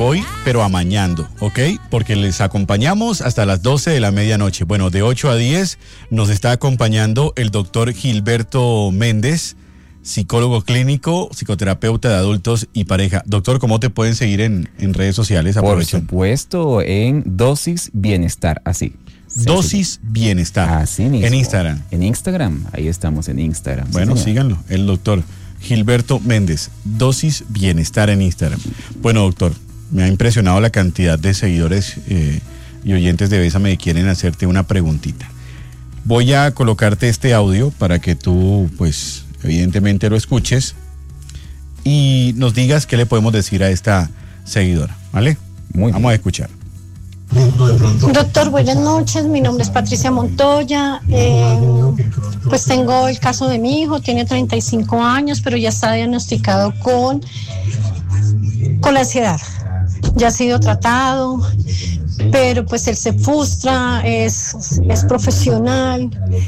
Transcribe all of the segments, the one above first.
hoy, pero amañando, ¿ok? Porque les acompañamos hasta las 12 de la medianoche. Bueno, de 8 a 10 nos está acompañando el doctor Gilberto Méndez, psicólogo clínico, psicoterapeuta de adultos y pareja. Doctor, ¿cómo te pueden seguir en redes sociales? Aprovechen. Por supuesto, en Dosis Bienestar, así. Dosis Bienestar. Así mismo. En Instagram. En Instagram, ahí estamos en Instagram. Bueno, sí, síganlo, el doctor Gilberto Méndez, Dosis Bienestar en Instagram. Bueno, doctor, me ha impresionado la cantidad de seguidores y oyentes de Bésame que quieren hacerte una preguntita. Voy a colocarte este audio para que tú, pues, evidentemente lo escuches y nos digas qué le podemos decir a esta seguidora, ¿vale? Muy bien. Vamos a escuchar. Doctor, buenas noches, mi nombre es Patricia Montoya, pues tengo el caso de mi hijo, tiene 35 años, pero ya está diagnosticado con la ansiedad, ya ha sido tratado, pero pues él se frustra, es profesional,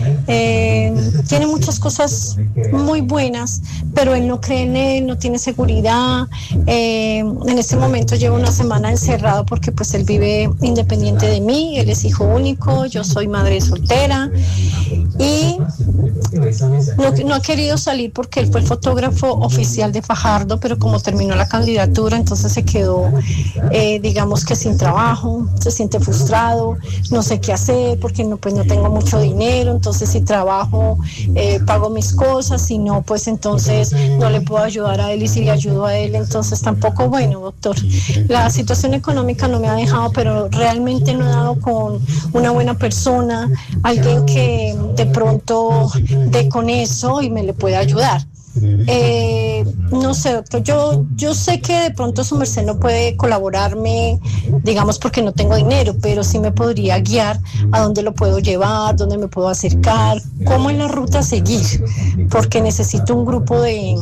tiene muchas cosas muy buenas, pero él no cree en él, no tiene seguridad. En este momento lleva una semana encerrado porque pues él vive independiente de mí, él es hijo único, yo soy madre soltera y no ha querido salir porque él fue el fotógrafo oficial de Fajardo, pero como terminó la candidatura, entonces se quedó, digamos que sin trabajo, se siente frustrado, no sé qué hacer porque no tengo mucho dinero, entonces si trabajo pago mis cosas, si no pues entonces no le puedo ayudar a él y si le ayudo a él entonces tampoco. Bueno, doctor, la situación económica no me ha dejado, pero realmente no he dado con una buena persona, alguien que de pronto dé con eso y me le pueda ayudar. No sé, doctor, yo sé que de pronto su merced no puede colaborarme, digamos, porque no tengo dinero, pero sí me podría guiar a dónde lo puedo llevar, dónde me puedo acercar, cómo es la ruta a seguir, porque necesito un grupo de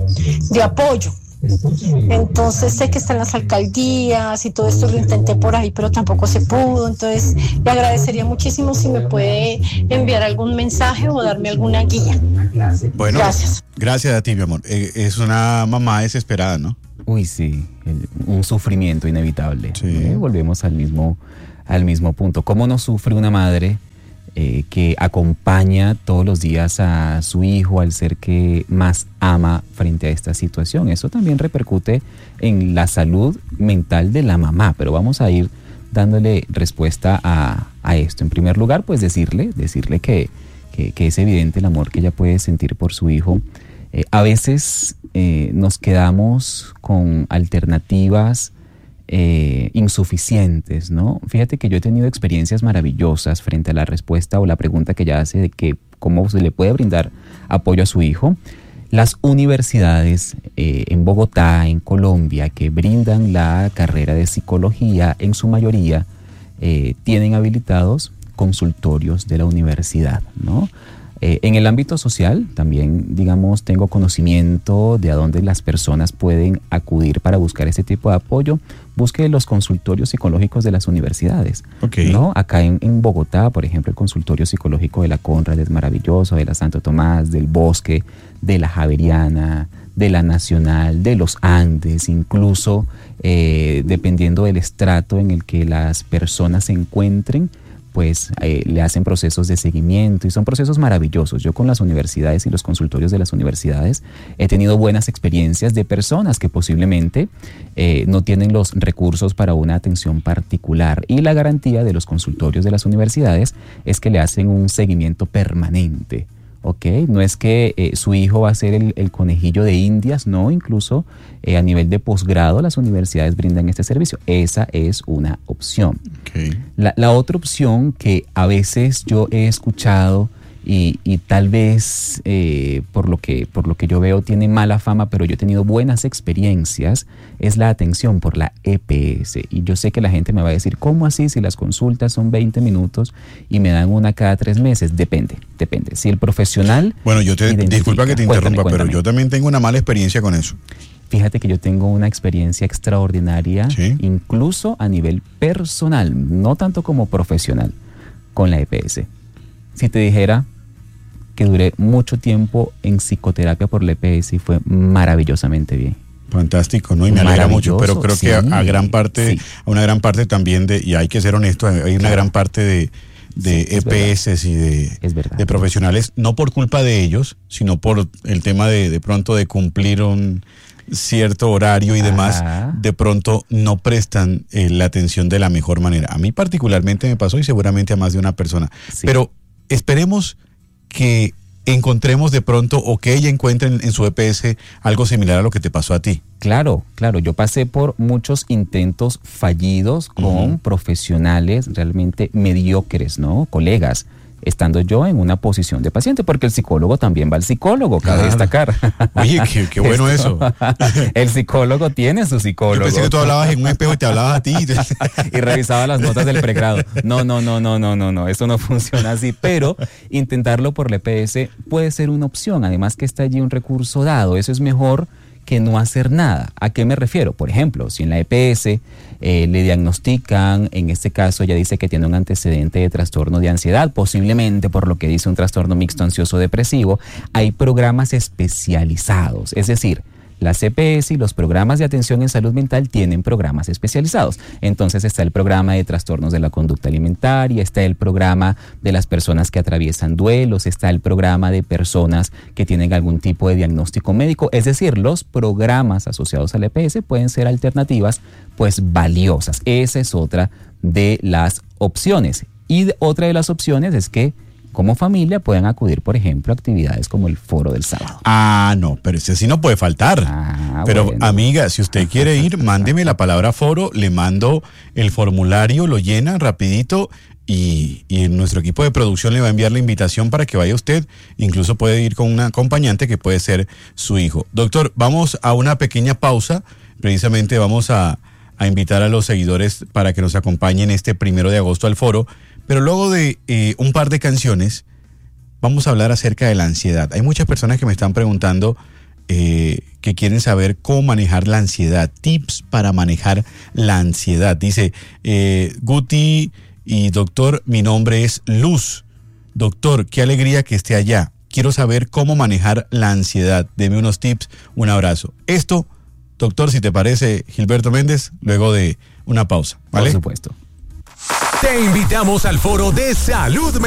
apoyo. Entonces sé que están las alcaldías y todo esto lo intenté por ahí, pero tampoco se pudo. Entonces le agradecería muchísimo si me puede enviar algún mensaje o darme alguna guía. Bueno, gracias a ti, mi amor. Es una mamá desesperada, ¿no? Uy, sí, un sufrimiento inevitable. Sí. Volvemos al mismo punto. ¿Cómo no sufre una madre que acompaña todos los días a su hijo, al ser que más ama frente a esta situación? Eso también repercute en la salud mental de la mamá, pero vamos a ir dándole respuesta a esto. En primer lugar, pues decirle que es evidente el amor que ella puede sentir por su hijo. A veces nos quedamos con alternativas insuficientes, ¿no? Fíjate que yo he tenido experiencias maravillosas frente a la respuesta o la pregunta que ella hace de que cómo se le puede brindar apoyo a su hijo. Las universidades en Bogotá, en Colombia, que brindan la carrera de psicología, en su mayoría tienen habilitados consultorios de la universidad, ¿no? En el ámbito social también, digamos, tengo conocimiento de a dónde las personas pueden acudir para buscar este tipo de apoyo. Busque los consultorios psicológicos de las universidades, okay, ¿no? Acá en Bogotá, por ejemplo, el consultorio psicológico de la Conrad es maravilloso, de la Santo Tomás, del Bosque, de la Javeriana, de la Nacional, de los Andes, incluso dependiendo del estrato en el que las personas se encuentren, pues le hacen procesos de seguimiento y son procesos maravillosos. Yo con las universidades y los consultorios de las universidades he tenido buenas experiencias de personas que posiblemente no tienen los recursos para una atención particular, y la garantía de los consultorios de las universidades es que le hacen un seguimiento permanente. ¿Ok? No es que su hijo va a ser el conejillo de Indias, no, incluso a nivel de posgrado las universidades brindan este servicio. Esa es una opción. Okay. La otra opción que a veces yo he escuchado y tal vez por lo que yo veo tiene mala fama, pero yo he tenido buenas experiencias, es la atención por la EPS. Y yo sé que la gente me va a decir, ¿cómo así? Si las consultas son 20 minutos y me dan una cada 3 meses. Depende. Si el profesional... Bueno, disculpa que te interrumpa, cuéntame. pero yo también tengo una mala experiencia con eso. Fíjate que yo tengo una experiencia extraordinaria, ¿sí?, incluso a nivel personal, no tanto como profesional, con la EPS. Si te dijera que duré mucho tiempo en psicoterapia por la EPS y fue maravillosamente bien. Fantástico, ¿no? Y me alegra mucho, pero creo que a una gran parte también y hay que ser honesto, hay una gran parte de EPS y de profesionales, no por culpa de ellos, sino por el tema de pronto de cumplir un cierto horario y demás, de pronto no prestan la atención de la mejor manera. A mí particularmente me pasó y seguramente a más de una persona. Pero esperemos que encontremos de pronto o que ella encuentre en su EPS algo similar a lo que te pasó a ti. Claro, yo pasé por muchos intentos fallidos con profesionales realmente mediocres, ¿no? Colegas, estando yo en una posición de paciente, porque el psicólogo también va al psicólogo, cabe destacar. Oye, qué bueno eso. El psicólogo tiene su psicólogo. Yo pensé que tú hablabas en un espejo y te hablabas a ti. Y revisaba las notas del pregrado. No, eso no funciona así, pero intentarlo por la EPS puede ser una opción, además que está allí un recurso dado, eso es mejor que no hacer nada. ¿A qué me refiero? Por ejemplo, si en la EPS le diagnostican, en este caso ella dice que tiene un antecedente de trastorno de ansiedad, posiblemente por lo que dice un trastorno mixto ansioso depresivo, hay programas especializados, es decir, las EPS y los programas de atención en salud mental tienen programas especializados. Entonces está el programa de trastornos de la conducta alimentaria, está el programa de las personas que atraviesan duelos, está el programa de personas que tienen algún tipo de diagnóstico médico. Es decir, los programas asociados al EPS pueden ser alternativas pues valiosas. Esa es otra de las opciones. Y otra de las opciones es que como familia pueden acudir, por ejemplo, a actividades como el foro del sábado. No, pero ese sí no puede faltar. Pero bueno, amiga, si usted quiere ir, mándeme la palabra foro, le mando el formulario, lo llena rapidito y nuestro equipo de producción le va a enviar la invitación para que vaya usted. Incluso puede ir con un acompañante que puede ser su hijo. Doctor, vamos a una pequeña pausa. Precisamente vamos a invitar a los seguidores para que nos acompañen este 1 de agosto al foro. Pero luego de un par de canciones, vamos a hablar acerca de la ansiedad. Hay muchas personas que me están preguntando que quieren saber cómo manejar la ansiedad, tips para manejar la ansiedad. Dice, Guti y doctor, mi nombre es Luz. Doctor, qué alegría que esté allá. Quiero saber cómo manejar la ansiedad. Deme unos tips, un abrazo. Esto, doctor, si te parece, Gilberto Méndez, luego de una pausa, ¿vale? Por supuesto. Te invitamos al foro de Salud